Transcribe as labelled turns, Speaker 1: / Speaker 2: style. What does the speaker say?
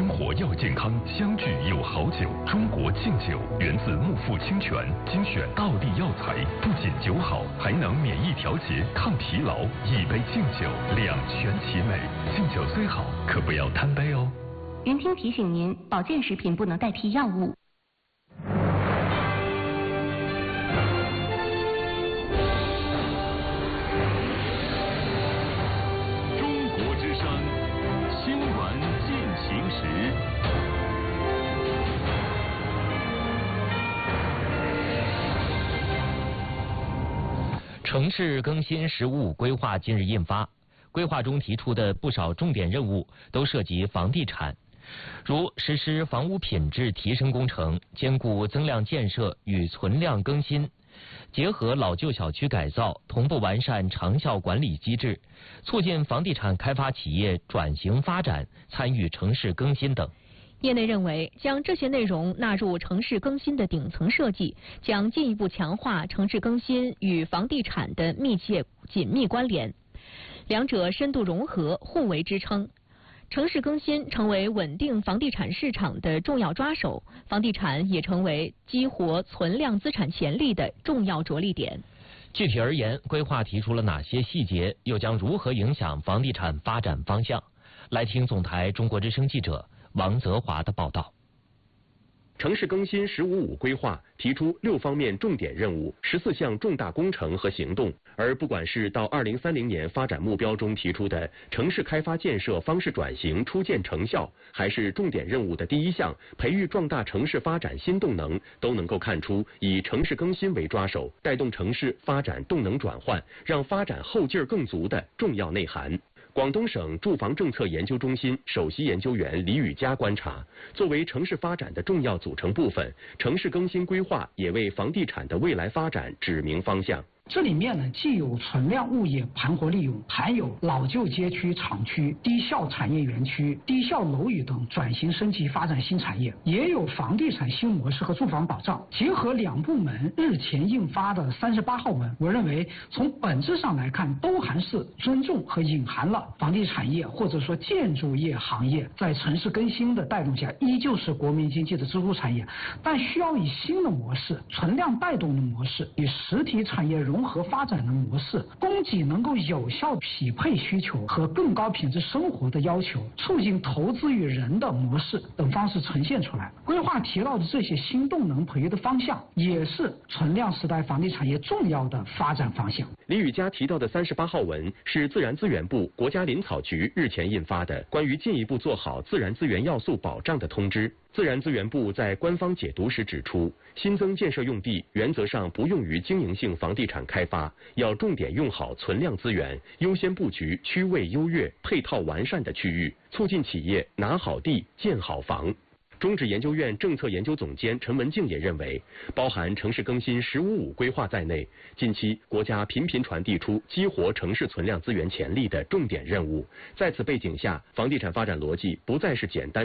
Speaker 1: 生活要健康，相聚有好酒。中国劲酒源自木富清泉，精选道地药材，不仅酒好，还能免疫调节、抗疲劳。一杯劲酒，两全其美。劲酒虽好，可不要贪杯哦。
Speaker 2: 云听提醒您，保健食品不能代替药物。
Speaker 3: 中国之声新闻进行时。
Speaker 4: 城市更新“15+5”规划近日印发，规划中提出的不少重点任务都涉及房地产，如实施房屋品质提升工程，兼顾增量建设与存量更新，结合老旧小区改造，同步完善长效管理机制，促进房地产开发企业转型发展，参与城市更新等。
Speaker 5: 业内认为，将这些内容纳入城市更新的顶层设计，将进一步强化城市更新与房地产的紧密关联，两者深度融合，互为支撑。城市更新成为稳定房地产市场的重要抓手，房地产也成为激活存量资产潜力的重要着力点。
Speaker 4: 具体而言，规划提出了哪些细节，又将如何影响房地产发展方向？来听总台中国之声记者王泽华的报道。
Speaker 6: 城市更新“15+5”规划提出6方面重点任务、14项重大工程和行动，而不管是到2030年发展目标中提出的城市开发建设方式转型初见成效，还是重点任务的第1项培育壮大城市发展新动能，都能够看出以城市更新为抓手，带动城市发展动能转换，让发展后劲儿更足的重要内涵。广东省住房政策研究中心首席研究员李宇佳观察，作为城市发展的重要组成部分，城市更新规划也为房地产的未来发展指明方向。
Speaker 7: 这里面呢，既有存量物业盘活利用，还有老旧街区、厂区、低效产业园区、低效楼宇等转型升级发展新产业，也有房地产新模式和住房保障。结合两部门日前印发的38号文，我认为从本质上来看，都还是尊重和隐含了房地产业或者说建筑业行业在城市更新的带动下，依旧是国民经济的支柱产业，但需要以新的模式、存量带动的模式，与实体产业融合发展的模式，供给能够有效匹配需求和更高品质生活的要求，促进投资与人的模式等方式呈现出来。规划提到的这些新动能培育的方向，也是存量时代房地产业重要的发展方向。
Speaker 6: 李宇佳提到的38号文是自然资源部、国家林草局日前印发的关于进一步做好自然资源要素保障的通知。自然资源部在官方解读时指出，新增建设用地原则上不用于经营性房地产开发，要重点用好存量资源，优先布局区位优越、配套完善的区域，促进企业拿好地、建好房。中指研究院政策研究总监陈文静也认为，包含城市更新“15+5”规划在内，近期国家频频传递出激活城市存量资源潜力的重点任务。在此背景下，房地产发展逻辑不再是简单